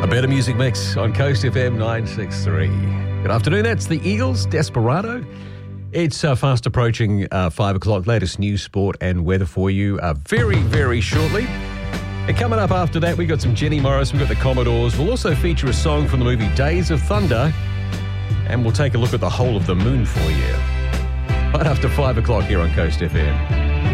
Better Music Mix on Coast FM 963. Good afternoon, that's the Eagles, Desperado. It's fast approaching 5 o'clock. Latest news, sport and weather for you very, very shortly. And coming up after that, we got some Jenny Morris, we've got the Commodores. We'll also feature a song from the movie Days of Thunder. And we'll take a look at the whole of the moon for you. Right after 5 o'clock here on Coast FM.